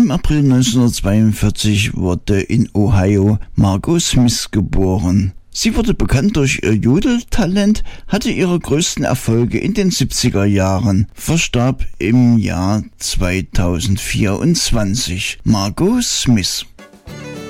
Im April 1942 wurde in Ohio Margot Smith geboren. Sie wurde bekannt durch ihr Jodeltalent, hatte ihre größten Erfolge in den 70er Jahren, verstarb im Jahr 2024. Margot Smith.